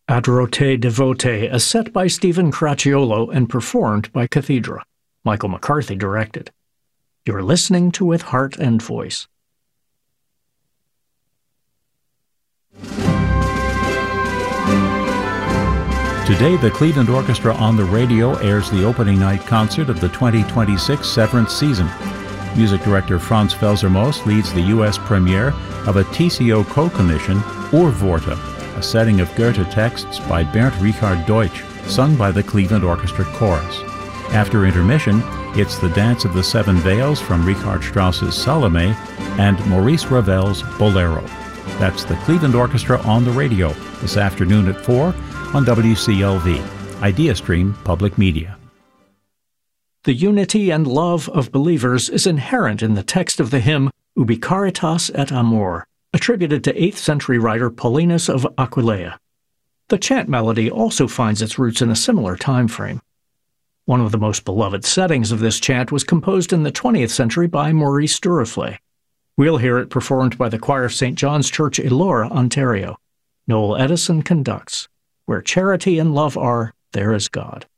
Adorote Devote, as set by Stephen Cracchiolo and performed by Cathedra. Michael McCarthy directed. You're listening to With Heart and Voice. Today, the Cleveland Orchestra on the Radio airs the opening night concert of the 2026 Severance season. Music director Franz Felsermoos leads the U.S. premiere of a TCO co-commission, Urworte, a setting of Goethe texts by Bernd Richard Deutsch, sung by the Cleveland Orchestra Chorus. After intermission, it's the Dance of the Seven Veils from Richard Strauss's Salome and Maurice Ravel's Bolero. That's the Cleveland Orchestra on the Radio, this afternoon at 4 on WCLV, IdeaStream Public Media. The unity and love of believers is inherent in the text of the hymn Ubi Caritas et Amor, attributed to 8th century writer Paulinus of Aquileia. The chant melody also finds its roots in a similar time frame. One of the most beloved settings of this chant was composed in the 20th century by Maurice Duruflé. We'll hear it performed by the choir of St. John's Church, Elora, Ontario. Noel Edison conducts. Where charity and love are, there is God.